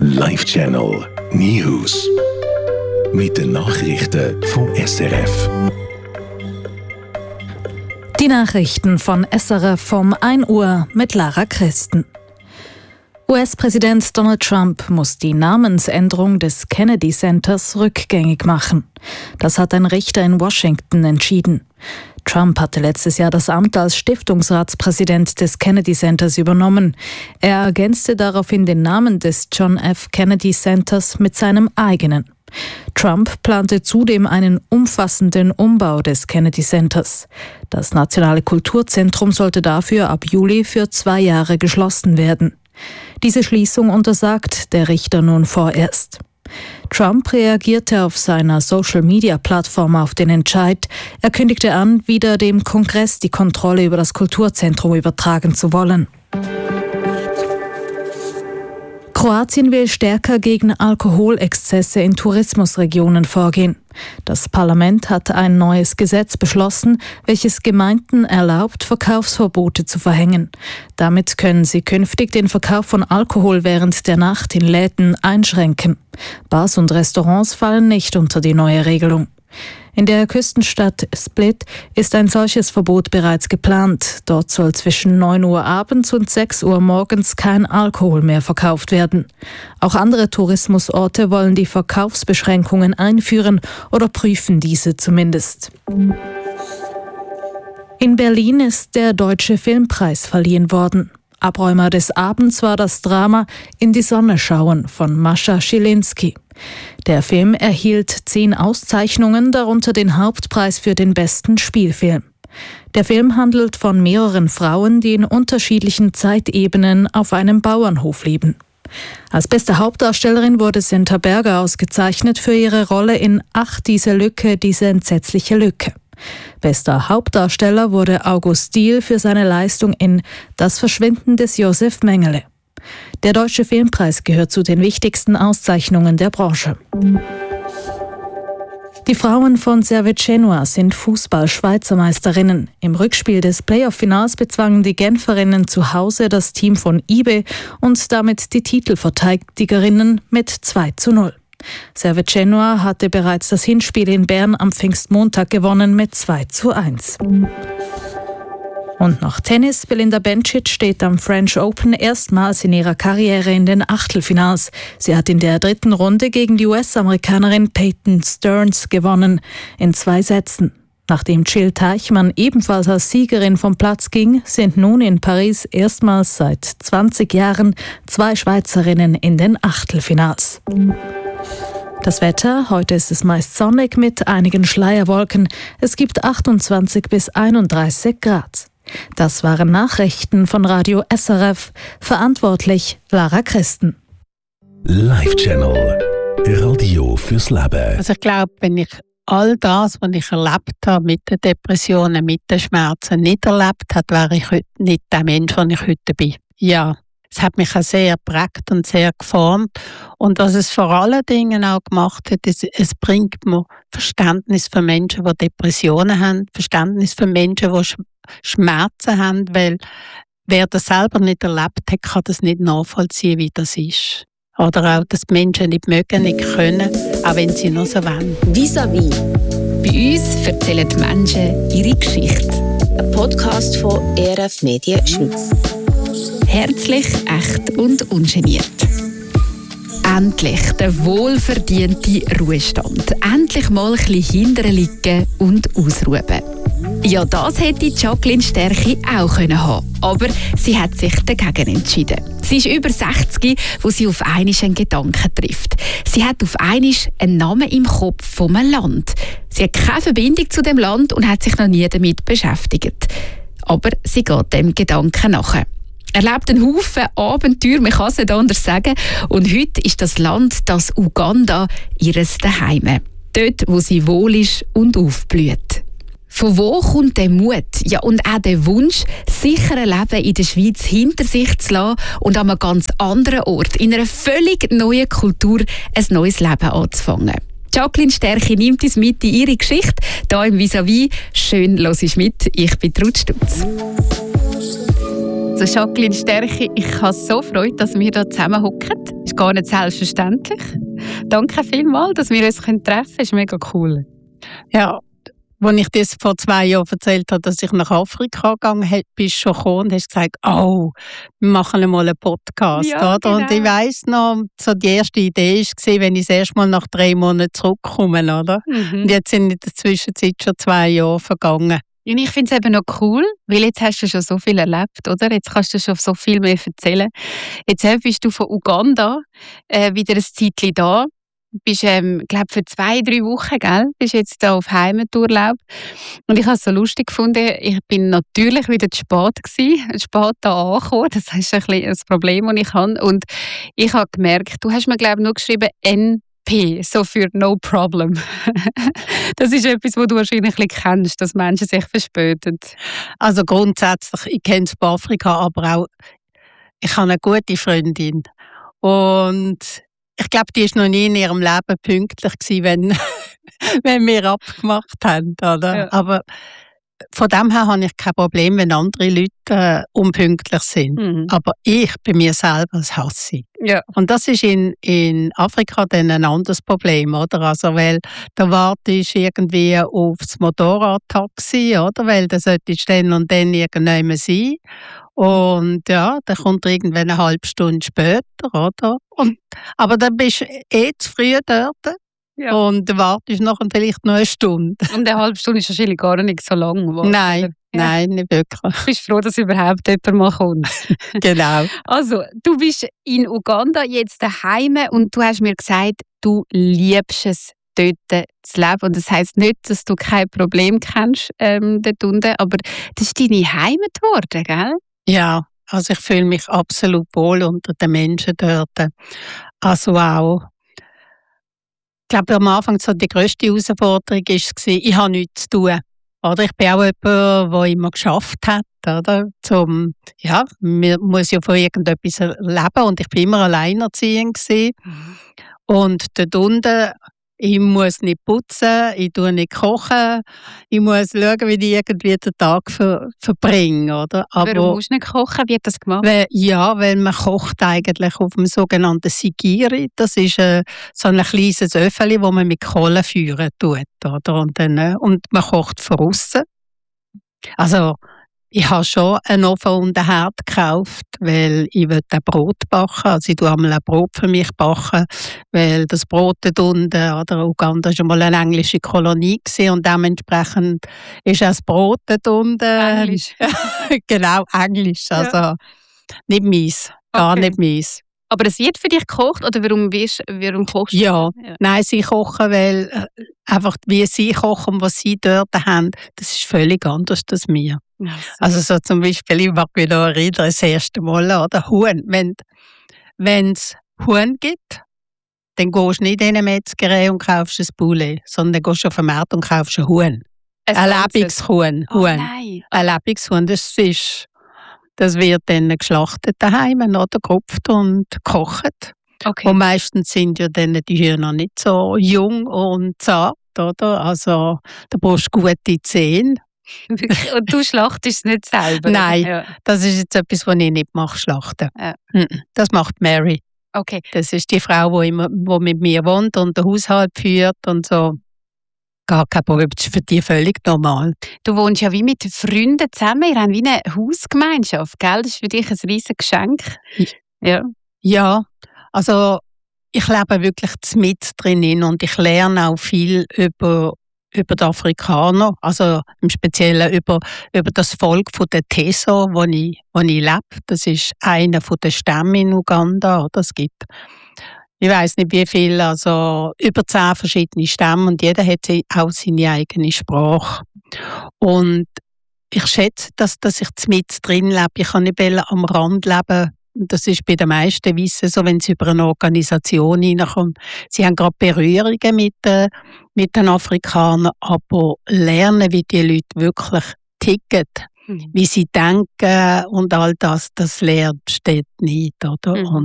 Live-Channel News. Mit den Nachrichten vom SRF. Die Nachrichten von SRF um 1 Uhr mit Lara Christen. US-Präsident Donald Trump muss die Namensänderung des Kennedy Centers rückgängig machen. Das hat ein Richter in Washington entschieden. Trump hatte letztes Jahr das Amt als Stiftungsratspräsident des Kennedy Centers übernommen. Er ergänzte daraufhin den Namen des John F. Kennedy Centers mit seinem eigenen. Trump plante zudem einen umfassenden Umbau des Kennedy Centers. Das Nationale Kulturzentrum sollte dafür ab Juli für 2 Jahre geschlossen werden. Diese Schließung untersagt der Richter nun vorerst. Trump reagierte auf seiner Social-Media-Plattform auf den Entscheid. Er kündigte an, wieder dem Kongress die Kontrolle über das Kulturzentrum übertragen zu wollen. Kroatien will stärker gegen Alkoholexzesse in Tourismusregionen vorgehen. Das Parlament hat ein neues Gesetz beschlossen, welches Gemeinden erlaubt, Verkaufsverbote zu verhängen. Damit können sie künftig den Verkauf von Alkohol während der Nacht in Läden einschränken. Bars und Restaurants fallen nicht unter die neue Regelung. In der Küstenstadt Split ist ein solches Verbot bereits geplant. Dort soll zwischen 9 Uhr abends und 6 Uhr morgens kein Alkohol mehr verkauft werden. Auch andere Tourismusorte wollen die Verkaufsbeschränkungen einführen oder prüfen diese zumindest. In Berlin ist der Deutsche Filmpreis verliehen worden. Abräumer des Abends war das Drama In die Sonne schauen von Mascha Schilinski. Der Film erhielt 10 Auszeichnungen, darunter den Hauptpreis für den besten Spielfilm. Der Film handelt von mehreren Frauen, die in unterschiedlichen Zeitebenen auf einem Bauernhof leben. Als beste Hauptdarstellerin wurde Senta Berger ausgezeichnet für ihre Rolle in Ach, diese Lücke, diese entsetzliche Lücke. Bester Hauptdarsteller wurde August Diehl für seine Leistung in Das Verschwinden des Josef Mengele. Der Deutsche Filmpreis gehört zu den wichtigsten Auszeichnungen der Branche. Die Frauen von Servette Genua sind Fußball-Schweizermeisterinnen. Im Rückspiel des Playoff-Finals bezwangen die Genferinnen zu Hause das Team von IBE und damit die Titelverteidigerinnen mit 2:0. Servette Genua hatte bereits das Hinspiel in Bern am Pfingstmontag gewonnen mit 2:1. Und noch Tennis. Belinda Bencic steht am French Open erstmals in ihrer Karriere in den Achtelfinals. Sie hat in der 3. Runde gegen die US-Amerikanerin Peyton Stearns gewonnen, in 2 Sätzen. Nachdem Jill Teichmann ebenfalls als Siegerin vom Platz ging, sind nun in Paris erstmals seit 20 Jahren 2 Schweizerinnen in den Achtelfinals. Das Wetter, heute ist es meist sonnig mit einigen Schleierwolken. Es gibt 28 bis 31 Grad. Das waren Nachrichten von Radio SRF. Verantwortlich Lara Christen. Live-Channel. Radio fürs Leben. Also ich glaube, wenn ich all das, was ich erlebt habe mit den Depressionen, mit den Schmerzen, nicht erlebt habe, wäre ich heute nicht der Mensch, der ich heute bin. Ja, es hat mich auch sehr geprägt und sehr geformt. Und was es vor allen Dingen auch gemacht hat, ist, es bringt mir Verständnis für Menschen, die Depressionen haben, Verständnis für Menschen, die Schmerzen haben, weil wer das selber nicht erlebt hat, kann das nicht nachvollziehen, wie das ist. Oder auch, dass die Menschen nicht mögen, nicht können, auch wenn sie noch so wollen. Vis-à-vis. Bei uns erzählen die Menschen ihre Geschichte. Ein Podcast von ERF Medien Schweiz. Herzlich, echt und ungeniert. Endlich der wohlverdiente Ruhestand. Endlich mal ein bisschen hinterliegen und ausruhen. Ja, das hätte Jacqueline Sterchi auch haben können. Aber sie hat sich dagegen entschieden. Sie ist über 60, wo sie auf einmal einen Gedanken trifft. Sie hat auf einmal einen Namen im Kopf von einem Land. Sie hat keine Verbindung zu dem Land und hat sich noch nie damit beschäftigt. Aber sie geht dem Gedanken nach. Erlebt einen Haufen Abenteuer, man kann es nicht anders sagen. Und heute ist das Land, das Uganda, ihres Daheim. Dort, wo sie wohl ist und aufblüht. Von wo kommt der Mut, ja, und auch der Wunsch, sicher ein Leben in der Schweiz hinter sich zu lassen und an einem ganz anderen Ort, in einer völlig neuen Kultur, ein neues Leben anzufangen? Jacqueline Sterchi nimmt uns mit in ihre Geschichte, hier im Vis-à-vis. Schön, hörst du mit. Ich bin Ruth Stutz. Also Jacqueline Sterchi, ich habe so Freude, dass wir hier zusammen hocken. Ist gar nicht selbstverständlich. Danke vielmals, dass wir uns treffen können. Ist mega cool. Ja, als ich das vor 2 Jahren erzählt habe, dass ich nach Afrika gegangen bin, bist du schon gekommen und hast gesagt, wir machen einmal einen Podcast. Ja, oder? genau. Und ich weiss noch, so die erste Idee war, wenn ich das erste Mal nach 3 Monaten zurückkomme. Oder? Und jetzt sind in der Zwischenzeit schon 2 Jahre vergangen. Und ich finde es eben noch cool, weil jetzt hast du schon so viel erlebt, oder? Jetzt kannst du schon so viel mehr erzählen. Jetzt bist du von Uganda wieder ein Zeitchen da. Du bist, glaube für 2-3 Wochen, gell? Bist jetzt da auf Heimaturlaub. Und ich habe es so lustig gefunden, ich bin natürlich wieder zu spät da angekommen. Das ist ein bisschen das Problem, das ich habe. Und ich habe gemerkt, du hast mir, glaube ich, nur geschrieben NP, so für No Problem. Das ist etwas, was du wahrscheinlich ein bisschen kennst, dass Menschen sich verspäten. Also grundsätzlich, ich kenne es bei Afrika, aber auch, ich habe eine gute Freundin. Und ich glaube, die war noch nie in ihrem Leben pünktlich gewesen, wenn wir abgemacht haben. Oder? Ja. Aber von dem her habe ich kein Problem, wenn andere Leute unpünktlich sind. Aber ich bei mir selber, das hasse ich. Ja. Und das ist in Afrika dann ein anderes Problem, oder? Also, weil da wartest du irgendwie aufs Motorradtaxi, oder? Weil das sollte dann und dann irgendjemand sein. Und ja, dann kommt irgendwann eine halbe Stunde später, oder? Aber dann bist du zu früh dort. Ja. Und dann wartest du noch vielleicht noch eine Stunde. Und eine halbe Stunde ist wahrscheinlich gar nicht so lang. Nein, nicht wirklich. Du bist froh, dass überhaupt jemand mal kommt. Genau. Also, du bist in Uganda jetzt daheim und du hast mir gesagt, du liebst es, dort zu leben. Und das heisst nicht, dass du kein Problem kennst dort unten, aber das ist deine Heimat geworden, gell? Ja, also ich fühle mich absolut wohl unter den Menschen dort. Also auch, ich glaube, am Anfang so die grösste Herausforderung war, ich habe nichts zu tun. Oder ich bin auch jemand, der immer geschafft hat. Oder? Man muss ja von irgendetwas leben und ich war immer alleinerziehend gewesen. Und dort unten, ich muss nicht putzen, ich tue nicht kochen, ich muss schauen, wie ich irgendwie den Tag verbringe. Oder? Aber warum musst du nicht kochen? Wie wird das gemacht? Weil man kocht eigentlich auf dem sogenannten Sigiri. Das ist so ein kleines Öffeli, das man mit Kohle führen tut. Oder? Und man kocht von außen. Also, ich habe schon einen Ofen und einen Herd gekauft, weil ich ein Brot backen. Also ich tue einmal ein Brot für mich backen, weil das Brot dort unten, oder Uganda war einmal eine englische Kolonie gewesen, und dementsprechend ist auch das Brot dort unten. Englisch. Genau, Englisch. Also nicht meins, gar nicht meins. Aber es wird für dich gekocht, oder warum kochst du? Ja, nein, sie kochen, weil einfach wie sie kochen und was sie dort haben, das ist völlig anders als mir. Also so zum Beispiel, ich mag mich noch erinnern, das erste Mal, oder Huhn. Wenn es Huhn gibt, dann gehst du nicht in eine Metzgerei und kaufst ein Poulet, sondern dann gehst du auf den Markt und kaufst ein Huhn. Ein lebendiges Huhn. Oh nein. Ein lebendiges Huhn, das wird dann geschlachtet daheim oder gerupft und gekocht. Okay. Und meistens sind ja dann die Hühner nicht so jung und zart, oder? Also da brauchst du gute Zähne. Und du schlachtest es nicht selber? Nein, ja. Das ist jetzt etwas, was ich nicht mache, schlachten. Ja. Das macht Mary. Okay. Das ist die Frau, die mit mir wohnt und den Haushalt führt und so. Gar kein Problem, das ist für die völlig normal. Du wohnst ja wie mit Freunden zusammen, ihr habt wie eine Hausgemeinschaft, gell? Das ist für dich ein riesiges Geschenk. Ja, also ich lebe wirklich mit drinnen und ich lerne auch viel über die Afrikaner, also im Speziellen über das Volk der Teso, wo ich lebe. Das ist einer der Stämme in Uganda. Oder? Es gibt, ich weiss nicht wie viel, also über 10 verschiedene Stämme und jeder hat auch seine eigene Sprache. Und ich schätze, dass ich mit drin lebe. Ich kann nicht am Rand leben. Das ist bei den meisten Wissen so, wenn sie über eine Organisation hineinkommen. Sie haben gerade Berührungen mit den Afrikanern, aber lernen, wie die Leute wirklich ticken, wie sie denken und all das lernst du dort nicht. Oder?